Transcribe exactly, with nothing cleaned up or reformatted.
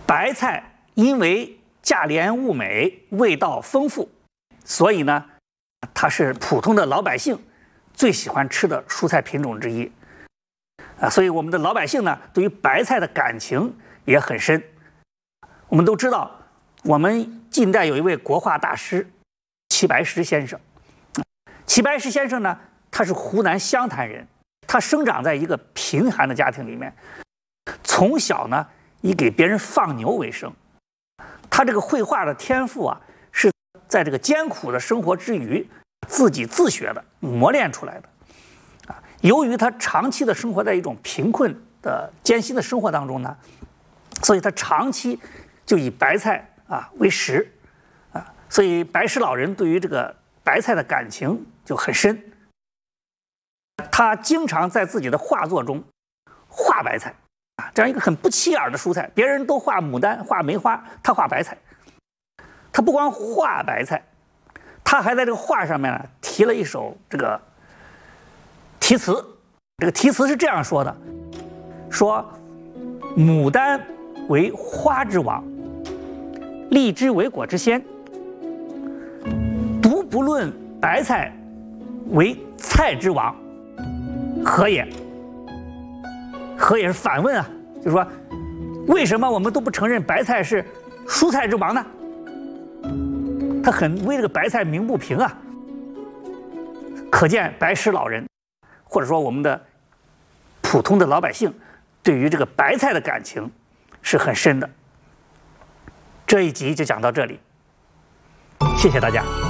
白菜因为价廉物美，味道丰富，所以呢，它是普通的老百姓最喜欢吃的蔬菜品种之一。啊，所以我们的老百姓呢，对于白菜的感情也很深。我们都知道，我们近代有一位国画大师齐白石先生。齐白石先生呢，他是湖南湘潭人，他生长在一个贫寒的家庭里面，从小呢以给别人放牛为生。他这个绘画的天赋啊，是在这个艰苦的生活之余自己自学的，磨练出来的。啊，由于他长期的生活在一种贫困的艰辛的生活当中呢，所以他长期就以白菜啊为食，啊，所以白石老人对于这个白菜的感情就很深。他经常在自己的画作中画白菜啊，这样一个很不起眼的蔬菜，别人都画牡丹、画梅花，他画白菜。他不光画白菜，他还在这个画上面呢题了一首这个题词。这个题词是这样说的：说牡丹为花之王，荔枝为果之先，独不论白菜为菜之王，何也？何也是反问啊，就是说，为什么我们都不承认白菜是蔬菜之王呢？他很为这个白菜鸣不平啊。可见白石老人，或者说我们的普通的老百姓，对于这个白菜的感情是很深的。这一集就讲到这里，谢谢大家。